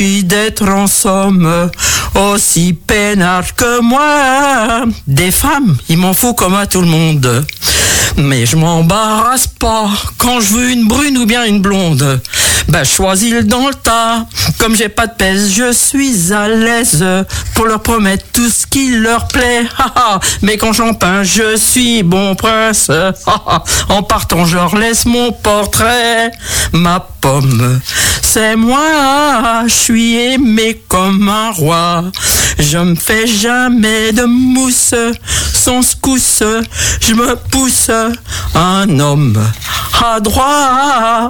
suffit d'être en somme aussi peinard que moi. Des femmes, il m'en faut comme à tout le monde. Mais je m'embarrasse pas quand je veux une brune ou bien une blonde. Ben, choisis le dans le tas. Comme j'ai pas de pèse, je suis à l'aise pour leur promettre tout ce qui leur plaît. Mais quand j'en peins, je suis bon prince. En partant, je leur laisse mon portrait. Ma pomme, c'est moi. Je suis aimé comme un roi. Je me fais jamais de mousse. Sans secousse, je me pousse. Un homme à droite.